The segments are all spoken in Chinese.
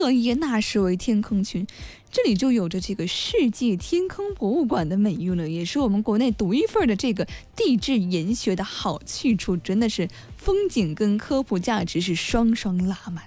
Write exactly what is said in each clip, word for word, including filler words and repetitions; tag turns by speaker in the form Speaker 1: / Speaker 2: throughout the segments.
Speaker 1: 厄耶纳视为天坑群，这里就有着这个世界天坑博物馆的美誉了，也是我们国内独一份的这个地质研学的好去处，真的是风景跟科普价值是双双拉满。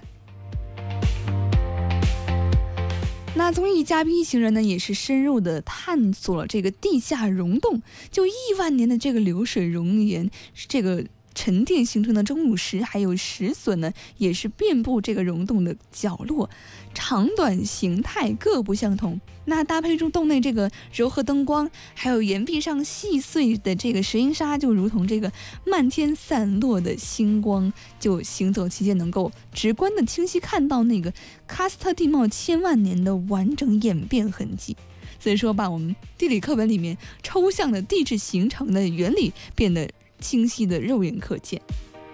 Speaker 1: 那综艺嘉宾一行人呢，也是深入的探索了这个地下溶洞，就亿万年的这个流水熔岩，这个沉淀形成的钟乳石还有石笋呢，也是遍布这个溶洞的角落，长短形态各不相同。那搭配入洞内这个柔和灯光，还有岩壁上细碎的这个石英砂，就如同这个漫天散落的星光，就行走期间能够直观的清晰看到那个喀斯特地貌千万年的完整演变痕迹。所以说，把我们地理课本里面抽象的地质形成的原理变得清晰的肉眼可见。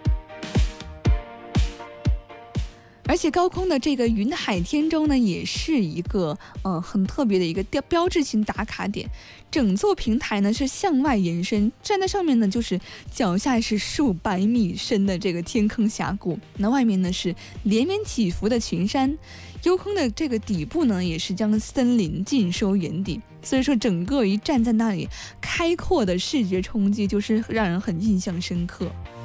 Speaker 1: 而且高空的这个云海天舟呢，也是一个呃很特别的一个标志性打卡点。整座平台呢是向外延伸，站在上面呢，就是脚下是数百米深的这个天坑峡谷，那外面呢是连绵起伏的群山，幽坑的这个底部呢也是将森林尽收眼底。所以说，整个一站在那里，开阔的视觉冲击就是让人很印象深刻。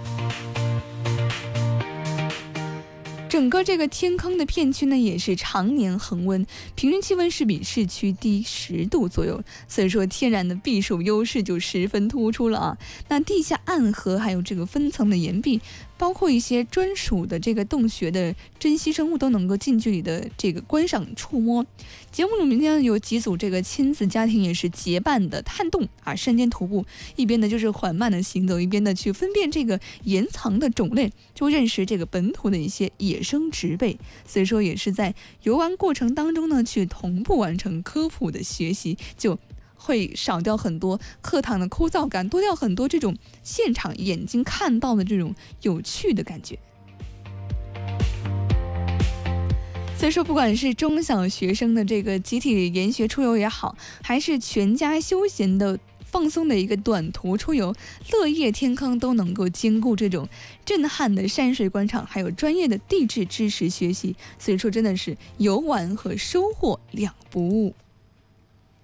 Speaker 1: 整个这个天坑的片区呢，也是常年恒温，平均气温是比市区低十度左右，所以说天然的避暑优势就十分突出了啊。那地下暗河还有这个分层的岩壁，包括一些专属的这个洞穴的珍稀生物都能够近距离的这个观赏触摸。节目里面有几组这个亲子家庭也是结伴的探洞啊，山间徒步，一边的就是缓慢的行走，一边的去分辨这个岩层的种类，就认识这个本土的一些野生植被。所以说也是在游玩过程当中呢，去同步完成科普的学习，就会少掉很多课堂的枯燥感，多掉很多这种现场眼睛看到的这种有趣的感觉。所以说，不管是中小学生的这个集体研学出游也好，还是全家休闲的放松的一个短途出游，乐业天坑都能够兼顾这种震撼的山水观赏，还有专业的地质知识学习。所以说，真的是游玩和收获两不误。